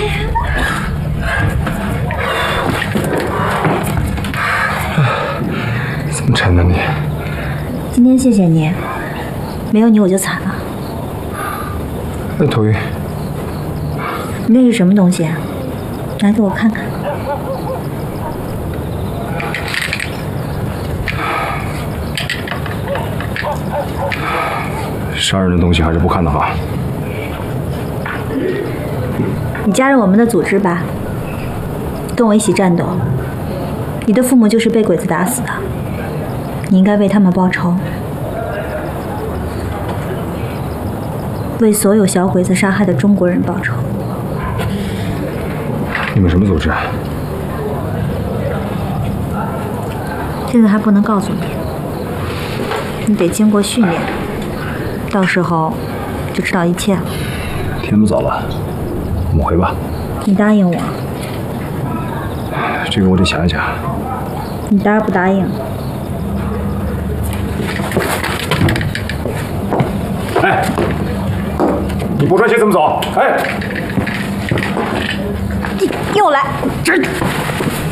怎么沉呢你？ 今天谢谢你，没有你我就惨了。 那头晕。 那是什么东西啊？拿给我看看。 杀人的东西还是不看的好。 你加入我们的组织吧，跟我一起战斗。你的父母就是被鬼子打死的，你应该为他们报仇，为所有小鬼子杀害的中国人报仇。 你们什么组织？ 现在还不能告诉你，你得经过训练，到时候就知道一切了。 天不早了，我们回吧。 你答应我？ 这个我得想一想。 你答不答应？ 哎，你不穿鞋怎么走？哎， 又来！ 这。